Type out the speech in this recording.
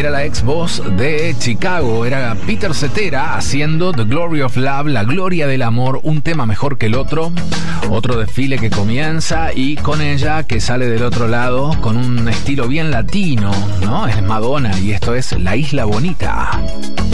era la ex voz de Chicago, era Peter Cetera haciendo The Glory of Love, la gloria del amor, un tema mejor que el otro. Otro desfile que comienza y con ella que sale del otro lado con un estilo bien latino, ¿no? Es Madonna y esto es La Isla Bonita.